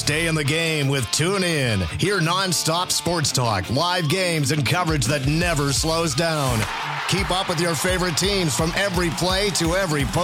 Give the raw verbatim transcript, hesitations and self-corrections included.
Stay in the game with TuneIn. Hear nonstop sports talk, live games, and coverage that never slows down. Keep up with your favorite teams from every play to every post.